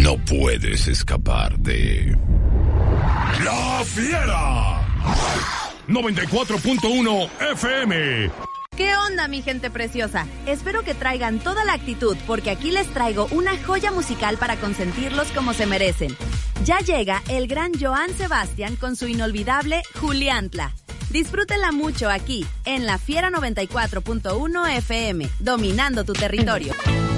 No puedes escapar de... ¡La Fiera! 94.1 FM. ¿Qué onda, mi gente preciosa? Espero que traigan toda la actitud, porque aquí les traigo una joya musical para consentirlos como se merecen. Ya llega el gran Joan Sebastián con su inolvidable Juliantla. Disfrútenla mucho aquí, en La Fiera 94.1 FM, dominando tu territorio.